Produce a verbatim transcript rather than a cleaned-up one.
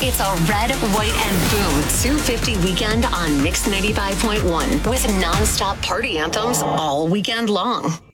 It's a red, white, and boom two fifty weekend on Mix ninety-five point one with nonstop party anthems all weekend long.